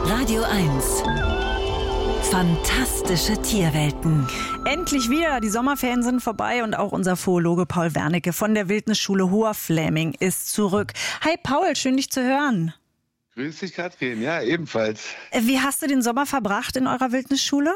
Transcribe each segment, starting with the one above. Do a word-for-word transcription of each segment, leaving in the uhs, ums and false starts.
Radio eins. Fantastische Tierwelten. Endlich wieder. Die Sommerferien sind vorbei und auch unser Zoologe Paul Wernicke von der Wildnisschule Hoher Fläming ist zurück. Hi Paul, schön dich zu hören. Grüß dich, Katrin. Ja, ebenfalls. Wie hast du den Sommer verbracht in eurer Wildnisschule?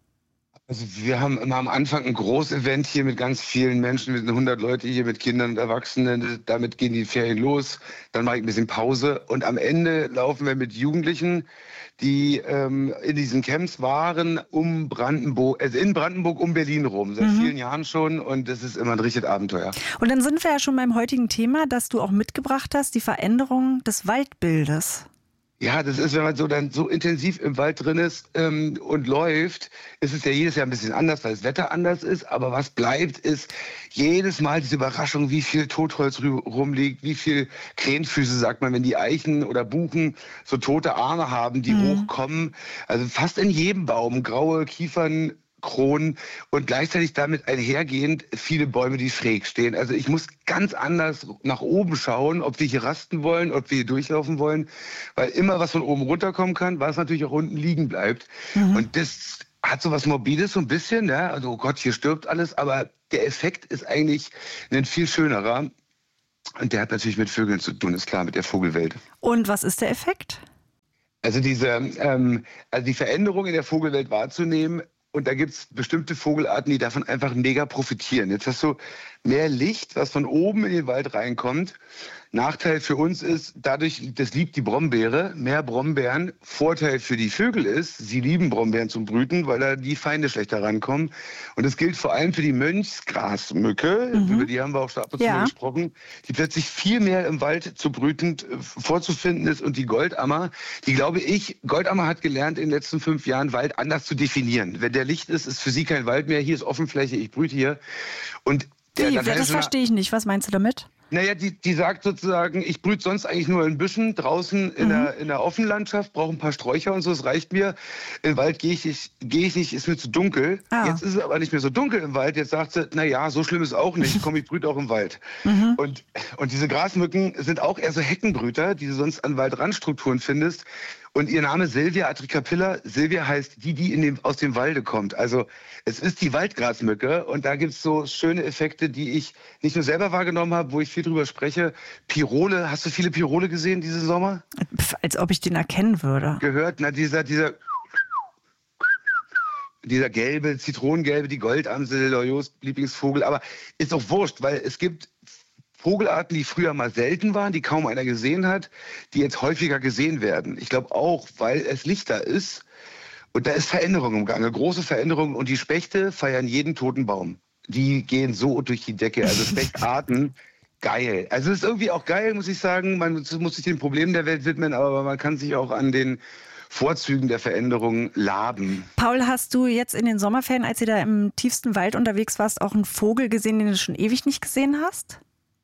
Also wir haben immer am Anfang ein Großevent hier mit ganz vielen Menschen. Wir sind hundert Leute hier mit Kindern und Erwachsenen. Damit gehen die Ferien los. Dann mache ich ein bisschen Pause. Und am Ende laufen wir mit Jugendlichen, die ähm, in diesen Camps waren, um Brandenburg, also in Brandenburg um Berlin rum. Seit mhm. vielen Jahren schon. Und das ist immer ein richtiges Abenteuer. Und dann sind wir ja schon beim heutigen Thema, das du auch mitgebracht hast, die Veränderung des Waldbildes. Ja, das ist, wenn man so dann so intensiv im Wald drin ist ähm, und läuft, ist es ja jedes Jahr ein bisschen anders, weil das Wetter anders ist. Aber was bleibt, ist jedes Mal diese Überraschung, wie viel Totholz rumliegt, wie viel Krähenfüße, sagt man, wenn die Eichen oder Buchen so tote Arme haben, die mhm. hochkommen. Also fast in jedem Baum, graue Kiefern, Kronen und gleichzeitig damit einhergehend viele Bäume, die schräg stehen. Also ich muss ganz anders nach oben schauen, ob wir hier rasten wollen, ob wir hier durchlaufen wollen, weil immer was von oben runterkommen kann, was natürlich auch unten liegen bleibt. Mhm. Und das hat so was Morbides so ein bisschen, ja, also oh Gott, hier stirbt alles, aber der Effekt ist eigentlich ein viel schönerer und der hat natürlich mit Vögeln zu tun, ist klar, mit der Vogelwelt. Und was ist der Effekt? Also diese, ähm, also die Veränderung in der Vogelwelt wahrzunehmen. Und da gibt es bestimmte Vogelarten, die davon einfach mega profitieren. Jetzt hast du mehr Licht, was von oben in den Wald reinkommt. Nachteil für uns ist, dadurch, das liebt die Brombeere, mehr Brombeeren. Vorteil für die Vögel ist, sie lieben Brombeeren zum Brüten, weil da die Feinde schlechter rankommen. Und das gilt vor allem für die Mönchsgrasmücke, mhm. über die haben wir auch schon ab und zu ja. gesprochen, die plötzlich viel mehr im Wald zu brütend vorzufinden ist. Und die Goldammer, die glaube ich, Goldammer hat gelernt in den letzten fünf Jahren, Wald anders zu definieren. Wenn der Licht ist, ist für sie kein Wald mehr. Hier ist Offenfläche, ich brüte hier. Und Wie? Ja, das verstehe ich nicht. Was meinst du damit? Naja, die, die sagt sozusagen, ich brüte sonst eigentlich nur in Büschen, draußen in, mhm. der, in der Offenlandschaft, brauche ein paar Sträucher und so, das reicht mir. Im Wald gehe ich nicht, gehe ich nicht, ist mir zu dunkel. Ah. Jetzt ist es aber nicht mehr so dunkel im Wald. Jetzt sagt sie, naja, so schlimm ist es auch nicht, komm, ich brüte auch im Wald. Mhm. Und, und diese Grasmücken sind auch eher so Heckenbrüter, die du sonst an Waldrandstrukturen findest. Und ihr Name Silvia atricapilla. Silvia heißt die, die in dem, aus dem Walde kommt. Also es ist die Waldgrasmücke und da gibt's so schöne Effekte, die ich nicht nur selber wahrgenommen habe, wo ich viel drüber spreche. Pirole, hast du viele Pirole gesehen diesen Sommer? Pff, als ob ich den erkennen würde. Gehört, na dieser, dieser, dieser gelbe, zitronengelbe, die Goldamsel, Lorios Lieblingsvogel. Aber ist doch wurscht, weil es gibt Vogelarten, die früher mal selten waren, die kaum einer gesehen hat, die jetzt häufiger gesehen werden. Ich glaube auch, weil es lichter ist und da ist Veränderung im Gange, große Veränderung und die Spechte feiern jeden toten Baum. Die gehen so durch die Decke, also Spechtarten, geil. Also es ist irgendwie auch geil, muss ich sagen, man muss sich den Problemen der Welt widmen, aber man kann sich auch an den Vorzügen der Veränderung laben. Paul, hast du jetzt in den Sommerferien, als ihr da im tiefsten Wald unterwegs warst, auch einen Vogel gesehen, den du schon ewig nicht gesehen hast?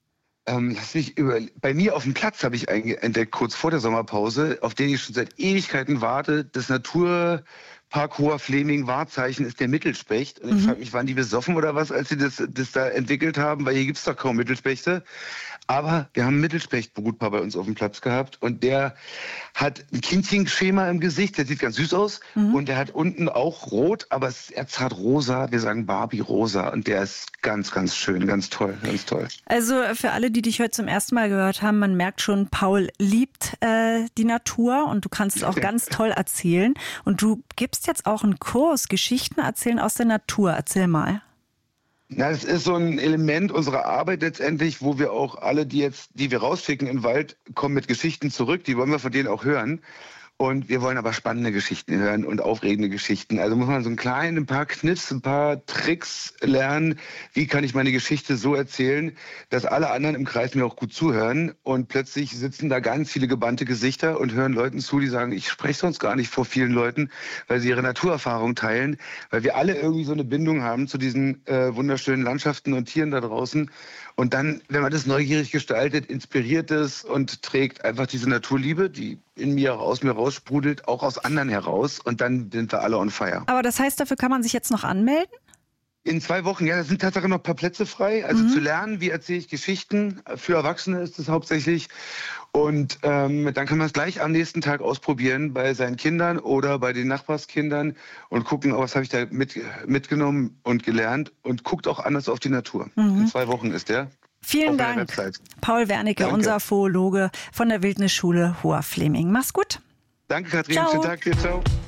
Ähm, lass mich über, bei mir auf dem Platz habe ich entdeckt, kurz vor der Sommerpause, auf den ich schon seit Ewigkeiten warte. Das Naturpark Hoher Fläming Wahrzeichen ist der Mittelspecht. Und ich mhm. frage mich, waren die besoffen oder was, als sie das, das da entwickelt haben? Weil hier gibt's doch kaum Mittelspechte. Aber wir haben ein Mittelspechtbrutpaar bei uns auf dem Platz gehabt und der hat ein Kindchenschema im Gesicht, der sieht ganz süß aus mhm. und der hat unten auch rot, aber es ist erzart rosa, wir sagen Barbie rosa und der ist ganz, ganz schön, ganz toll, ganz toll. Also für alle, die dich heute zum ersten Mal gehört haben, man merkt schon, Paul liebt äh, die Natur und du kannst es auch ganz toll erzählen und du gibst jetzt auch einen Kurs, Geschichten erzählen aus der Natur, erzähl mal. Na, es ist so ein Element unserer Arbeit letztendlich, wo wir auch alle, die jetzt, die wir rausschicken in den Wald, kommen mit Geschichten zurück. Die wollen wir von denen auch hören. Und wir wollen aber spannende Geschichten hören und aufregende Geschichten. Also muss man so ein klein, ein paar Kniffs, ein paar Tricks lernen. Wie kann ich meine Geschichte so erzählen, dass alle anderen im Kreis mir auch gut zuhören? Und plötzlich sitzen da ganz viele gebannte Gesichter und hören Leuten zu, die sagen, ich spreche sonst gar nicht vor vielen Leuten, weil sie ihre Naturerfahrung teilen, weil wir alle irgendwie so eine Bindung haben zu diesen äh, wunderschönen Landschaften und Tieren da draußen. Und dann, wenn man das neugierig gestaltet, inspiriert es und trägt einfach diese Naturliebe, die in mir, aus mir raussprudelt, auch aus anderen heraus. Und dann sind wir alle on fire. Aber das heißt, dafür kann man sich jetzt noch anmelden? In zwei Wochen, ja, da sind tatsächlich noch ein paar Plätze frei. Also mhm. zu lernen, wie erzähle ich Geschichten. Für Erwachsene ist es hauptsächlich. Und ähm, dann kann man es gleich am nächsten Tag ausprobieren bei seinen Kindern oder bei den Nachbarskindern und gucken, oh, was habe ich da mit, mitgenommen und gelernt, und guckt auch anders auf die Natur. Mhm. In zwei Wochen ist der. Vielen Dank, Paul Wernicke, Danke. Unser Zoologe von der Wildnisschule Hoher Fleming. Mach's gut. Danke, Katrin. Ciao. Schönen Tag dir. Ciao.